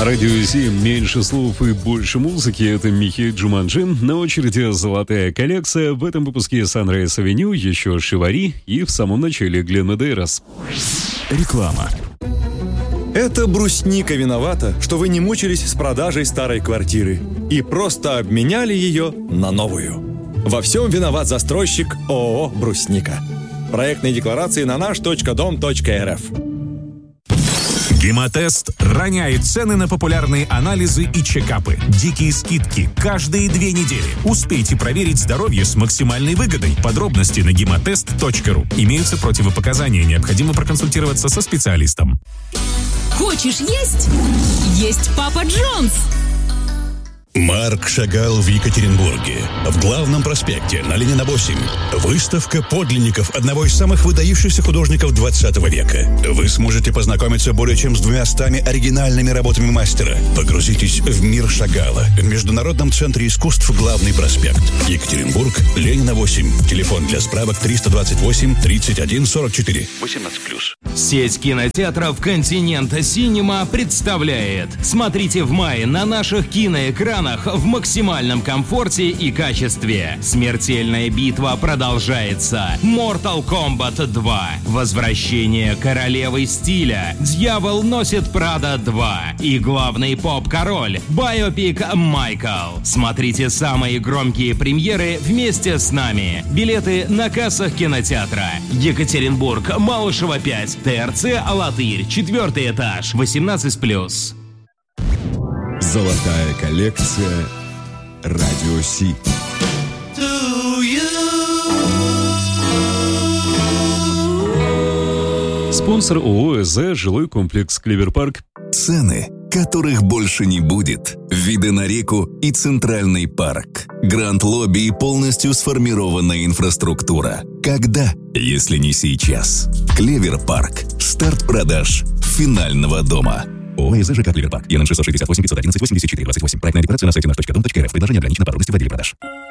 На радио 7 меньше слов и больше музыки. Это Михей Джуманджи. На очереди золотая коллекция. В этом выпуске Sunrise Avenue, еще Шивари и в самом начале Глен Медейрос. Реклама. Это брусника виновата, что вы не мучились с продажей старой квартиры и просто обменяли ее на новую. Во всем виноват застройщик ООО «Брусника». Проектные декларации на наш.дом.рф. Гемотест роняет цены на популярные анализы и чекапы. Дикие скидки каждые 2 недели. Успейте проверить здоровье с максимальной выгодой. Подробности на гемотест.ру. Имеются противопоказания. Необходимо проконсультироваться со специалистом. Хочешь есть? Есть Папа Джонс! Марк Шагал в Екатеринбурге. В главном проспекте на Ленина 8. Выставка подлинников одного из самых выдающихся художников 20 века. Вы сможете познакомиться более чем с 200 оригинальными работами мастера. Погрузитесь в мир Шагала в Международном центре искусств «Главный проспект». Екатеринбург, Ленина 8. Телефон для справок 328 31 44. 18+. Сеть кинотеатров «Континента Синема» представляет. Смотрите в мае на наших киноэкранах в максимальном комфорте и качестве. Смертельная битва продолжается. Mortal Kombat 2. Возвращение королевы стиля. Дьявол носит Прада 2. И главный поп-король. Байопик Майкл. Смотрите самые громкие премьеры вместе с нами. Билеты на кассах кинотеатра. Екатеринбург, Малышева 5. ТРЦ Алатырь. 4 этаж. 18+. Золотая коллекция Радио Си. Спонсор ООО «СЗ», жилой комплекс «Клевер-парк». Цены, которых больше не будет. Виды на реку и Центральный парк. Гранд-лобби и полностью сформированная инфраструктура. Когда, если не сейчас? Клевер-парк. Старт продаж финального дома. ООО «СЗ ЖК Клевер-парк». ЕН 668 511 84 28. Проектная декларация на сайте наш.дом.рф. Предложение ограничено по трудности владельца продаж.